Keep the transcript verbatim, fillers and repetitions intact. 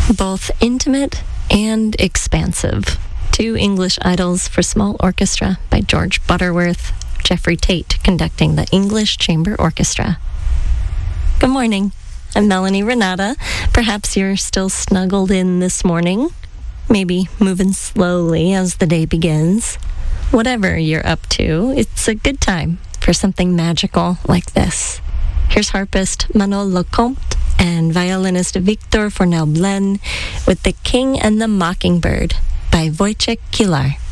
both intimate and expansive. Two English Idols for Small Orchestra by George Butterworth, Jeffrey Tate conducting the English Chamber Orchestra. Good morning. I'm Melanie Renata. Perhaps you're still snuggled in this morning, maybe moving slowly as the day begins. Whatever you're up to, it's a good time for something magical like this. Here's harpist Manon Lecomte and violinist Victor Fornel-Blen with The King and the Mockingbird by Wojciech Kilar.